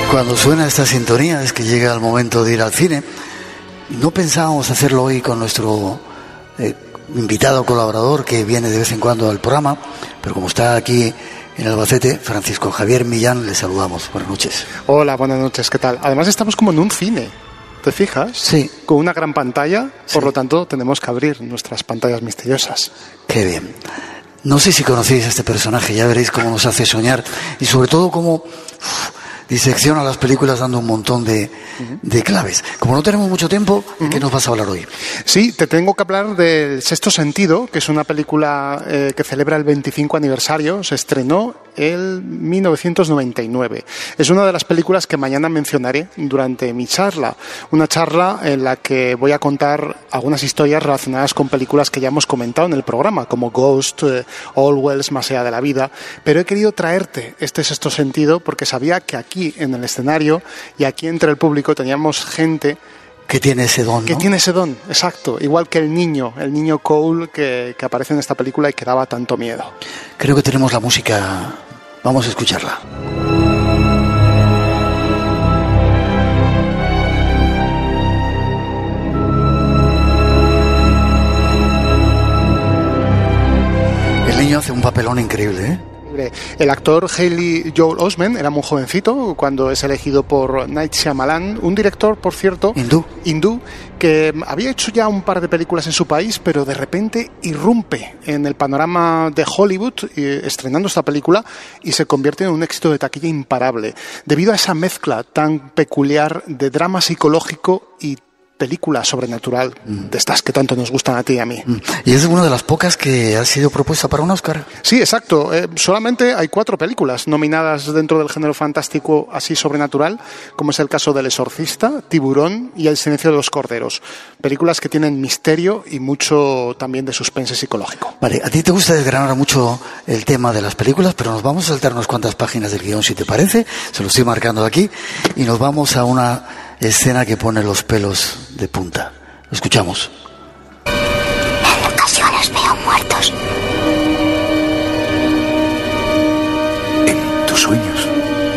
Cuando suena esta sintonía es que llega el momento de ir al cine. No pensábamos hacerlo hoy con nuestro invitado colaborador que viene de vez en cuando al programa, pero como está aquí en Albacete, Francisco Javier Millán, le saludamos. Buenas noches. Hola, buenas noches, ¿qué tal? Además estamos como en un cine, ¿te fijas? Sí. Con una gran pantalla, por Sí. lo tanto tenemos que abrir nuestras pantallas misteriosas. Qué bien. No sé si conocéis a este personaje, ya veréis cómo nos hace soñar y sobre todo cómo disecciona las películas dando un montón de claves. Como no tenemos mucho tiempo, ¿qué nos vas a hablar hoy? Sí, te tengo que hablar del Sexto Sentido, que es una película que celebra el 25 aniversario. Se estrenó en 1999. Es una de las películas que mañana mencionaré durante mi charla. Una charla en la que voy a contar algunas historias relacionadas con películas que ya hemos comentado en el programa, como Ghost, Orwell, Más allá de la vida. Pero he querido traerte este Sexto Sentido porque sabía que aquí en el escenario y aquí entre el público teníamos gente Que tiene ese don, ¿no? que tiene ese don, exacto, igual que el niño Cole que aparece en esta película y que daba tanto miedo. Creo que tenemos la música. Vamos a escucharla. El niño hace un papelón increíble, ¿eh? El actor Haley Joel Osment era muy jovencito cuando es elegido por Night Shyamalan, un director, por cierto, hindú, que había hecho ya un par de películas en su país, pero de repente irrumpe en el panorama de Hollywood estrenando esta película y se convierte en un éxito de taquilla imparable, debido a esa mezcla tan peculiar de drama psicológico y película sobrenatural, de estas que tanto nos gustan a ti y a mí. Y es una de las pocas que ha sido propuesta para un Oscar. Sí, exacto. Solamente hay 4 películas nominadas dentro del género fantástico así sobrenatural, como es el caso del Exorcista, Tiburón y El silencio de los corderos. Películas que tienen misterio y mucho también de suspense psicológico. Vale, a ti te gusta desgranar mucho el tema de las películas, pero nos vamos a saltar unas cuantas páginas del guión, si te parece. Se lo estoy marcando aquí. Y nos vamos a una escena que pone los pelos de punta. Lo escuchamos. En ocasiones veo muertos. En tus sueños.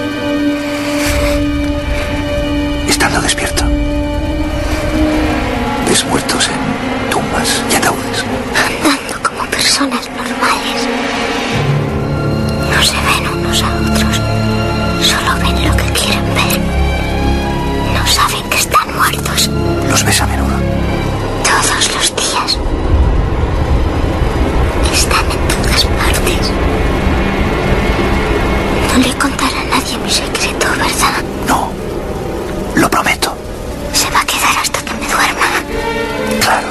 Estando despierto. Ves muertos en tumbas y ataúdes. Andando como personas normales. No se ven unos a otros. Solo ven lo que quieren ver. No saben que están muertos. Los ves a menudo. Todos los días. Están en todas partes. No le contaré a nadie mi secreto, ¿verdad? No. Lo prometo. Se va a quedar hasta que me duerma. Claro.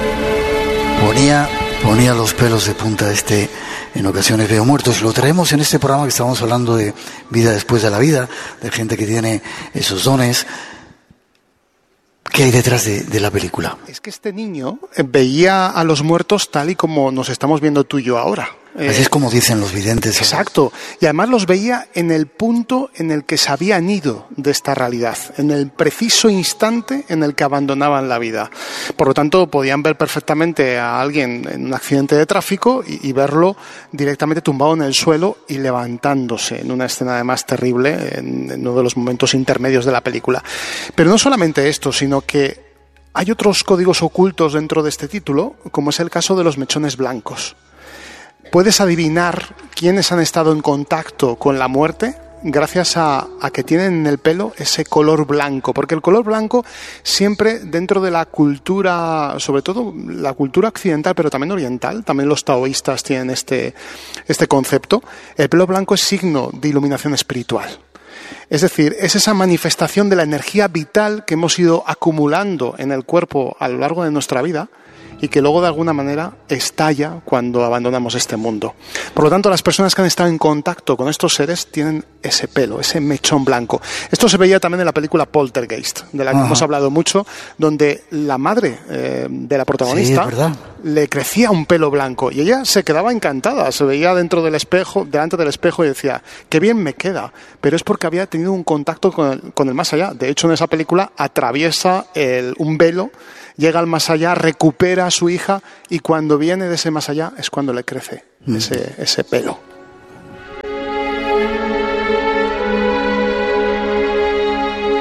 Ponía los pelos de punta en ocasiones veo muertos. Lo traemos en este programa que estamos hablando de vida después de la vida, de gente que tiene esos dones. ¿Qué hay detrás de la película? Es que este niño veía a los muertos tal y como nos estamos viendo tú y yo ahora. Así es como dicen los videntes. Exacto. Y además los veía en el punto en el que se habían ido de esta realidad, en el preciso instante en el que abandonaban la vida. Por lo tanto, podían ver perfectamente a alguien en un accidente de tráfico y verlo directamente tumbado en el suelo y levantándose, en una escena además terrible, en uno de los momentos intermedios de la película. Pero no solamente esto, sino que hay otros códigos ocultos dentro de este título, como es el caso de los mechones blancos. ¿Puedes adivinar quiénes han estado en contacto con la muerte? Gracias a que tienen en el pelo ese color blanco, porque el color blanco siempre dentro de la cultura, sobre todo la cultura occidental, pero también oriental, también los taoístas tienen este concepto, el pelo blanco es signo de iluminación espiritual. Es decir, es esa manifestación de la energía vital que hemos ido acumulando en el cuerpo a lo largo de nuestra vida y que luego de alguna manera estalla cuando abandonamos este mundo. Por lo tanto, las personas que han estado en contacto con estos seres tienen ese pelo, ese mechón blanco. Esto se veía también en la película Poltergeist, de la que hemos hablado mucho, donde la madre de la protagonista le crecía un pelo blanco y ella se quedaba encantada, se veía delante del espejo y decía, qué bien me queda, pero es porque había tenido un contacto con el más allá. De hecho, en esa película atraviesa un velo, llega al más allá, recupera a su hija y cuando viene de ese más allá es cuando le crece ese pelo.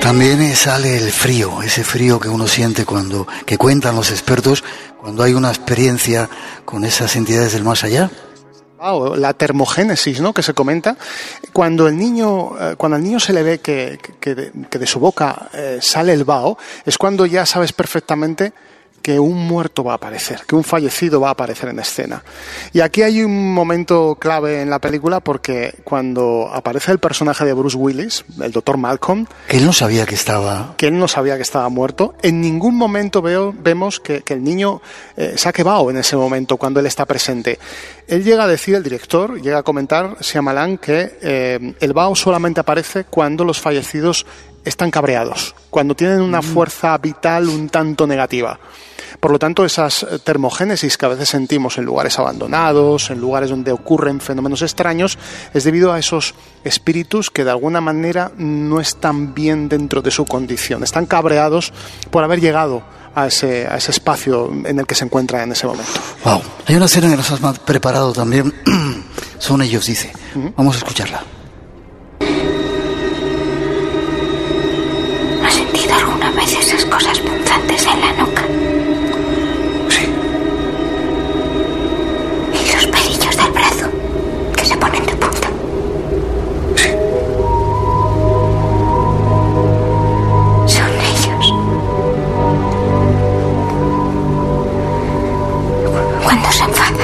También sale el frío, ese frío que uno siente que cuentan los expertos cuando hay una experiencia con esas entidades del más allá. Wow, la termogénesis, ¿no?, que se comenta. Cuando al niño se le ve que de su boca sale el vaho, es cuando ya sabes perfectamente que un muerto va a aparecer, que un fallecido va a aparecer en escena. Y aquí hay un momento clave en la película, porque cuando aparece el personaje de Bruce Willis, el Dr. Malcolm, que él no sabía que estaba muerto, en ningún momento vemos que el niño saque vaho en ese momento, cuando él está presente. Él llega a decir, el director, llega a comentar, Shyamalan, que el vaho solamente aparece cuando los fallecidos están cabreados, cuando tienen una fuerza vital un tanto negativa. Por lo tanto, esas termogénesis que a veces sentimos en lugares abandonados, en lugares donde ocurren fenómenos extraños, es debido a esos espíritus que de alguna manera no están bien dentro de su condición, están cabreados por haber llegado a ese espacio en el que se encuentran en ese momento. Wow. Hay una escena que nos has preparado también. Son ellos, dice. Vamos a escucharla. ¿Has sentido alguna vez esas cosas punzantes en la nuca? Sí. ¿Y los pelillos del brazo que se ponen de punta? Sí. Son ellos. Cuando se enfadan.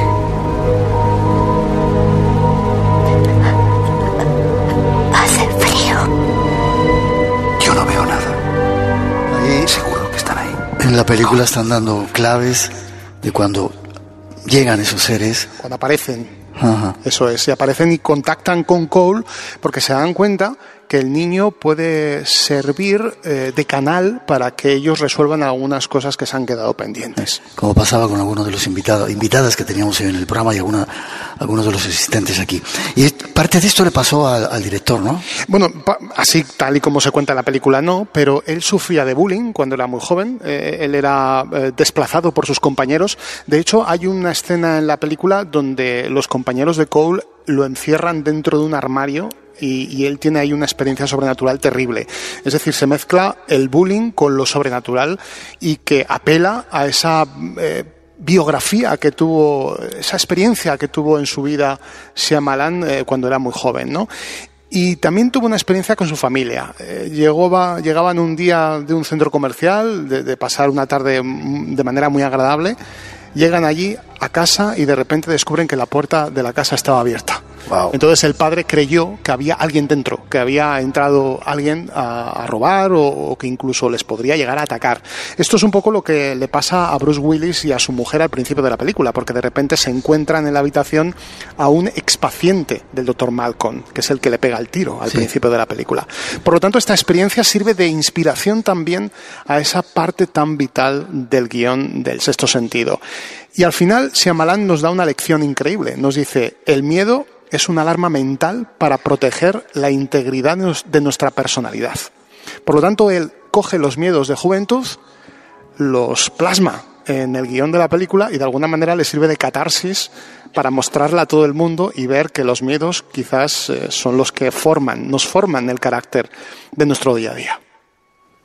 Hace frío. Yo no veo nada. Ahí seguro que están ahí. En la película están dando claves de cuando llegan esos seres. Cuando aparecen. Ajá. Eso es, y aparecen y contactan con Cole porque se dan cuenta que el niño puede servir de canal para que ellos resuelvan algunas cosas que se han quedado pendientes. Como pasaba con algunos de los invitadas que teníamos en el programa y algunos de los asistentes aquí. Y parte de esto le pasó al director, ¿no? Bueno, así tal y como se cuenta en la película, no, pero él sufría de bullying cuando era muy joven. Él era desplazado por sus compañeros. De hecho, hay una escena en la película donde los compañeros de Cole lo encierran dentro de un armario y él tiene ahí una experiencia sobrenatural terrible. Es decir, se mezcla el bullying con lo sobrenatural y que apela a esa biografía que tuvo, esa experiencia que tuvo en su vida Shyamalan cuando era muy joven, ¿no? Y también tuvo una experiencia con su familia. Llegaban un día de un centro comercial, de pasar una tarde de manera muy agradable. Llegan allí a casa y de repente descubren que la puerta de la casa estaba abierta. Wow. Entonces el padre creyó que había alguien dentro, que había entrado alguien a robar o que incluso les podría llegar a atacar. Esto es un poco lo que le pasa a Bruce Willis y a su mujer al principio de la película, porque de repente se encuentran en la habitación a un expaciente del Dr. Malcolm, que es el que le pega el tiro al principio de la película. Por lo tanto, esta experiencia sirve de inspiración también a esa parte tan vital del guión del Sexto Sentido. Y al final, Shyamalan nos da una lección increíble. Nos dice, el miedo es una alarma mental para proteger la integridad de nuestra personalidad. Por lo tanto, él coge los miedos de juventud, los plasma en el guión de la película y de alguna manera le sirve de catarsis para mostrarla a todo el mundo y ver que los miedos quizás son los que nos forman el carácter de nuestro día a día.